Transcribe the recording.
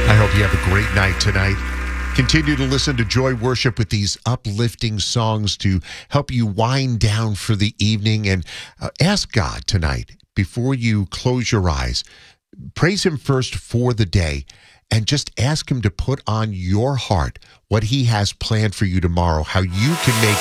I hope you have a great night tonight. Continue to listen to Joy Worship with these uplifting songs to help you wind down for the evening. And ask God tonight, before you close your eyes, praise Him first for the day, and just ask Him to put on your heart what He has planned for you tomorrow, how you can make